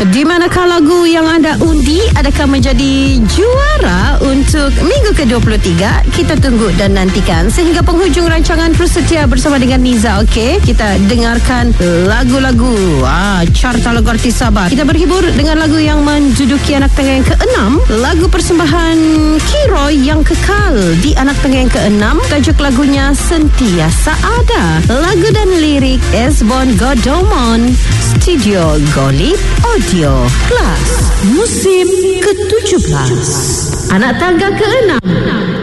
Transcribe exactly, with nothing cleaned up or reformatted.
Di manakah lagu yang anda undi adakah menjadi juara untuk minggu ke dua puluh tiga? Kita tunggu dan nantikan sehingga penghujung rancangan. Terus setia bersama dengan Niza. Okey, kita dengarkan lagu-lagu ah, carta lagu artis Sabah. Kita berhibur dengan lagu yang menduduki anak tengah yang keenam, lagu persembahan Kiroy yang kekal di anak tengah yang keenam. Tajuk lagunya Sentiasa Ada. Lagu dan lirik Esbon Godomon, Studio Golip Audio Plus. Musim ke tujuh belas, anak tangga keenam.